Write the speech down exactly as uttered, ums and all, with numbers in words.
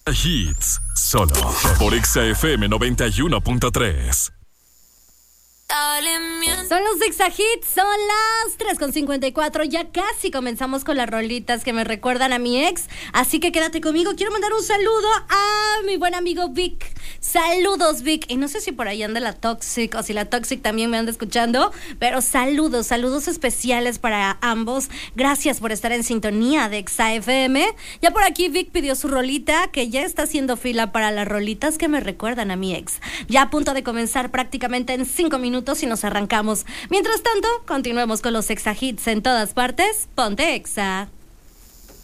Hits, solo por Exa F M noventa y uno punto tres. Son los Exa Hits, son las tres con cincuenta y cuatro. Ya casi comenzamos con las rolitas que me recuerdan a mi ex. Así que quédate conmigo. Quiero mandar un saludo a mi buen amigo Vic. Saludos, Vic. Y no sé si por ahí anda la Toxic o si la Toxic también me anda escuchando, pero saludos, saludos especiales para ambos. Gracias por estar en sintonía de Exa F M. Ya por aquí Vic pidió su rolita, que ya está haciendo fila para las rolitas que me recuerdan a mi ex. Ya a punto de comenzar prácticamente en cinco minutos y nos arrancamos. Mientras tanto, continuemos con los Exa Hits en todas partes. Ponte Exa.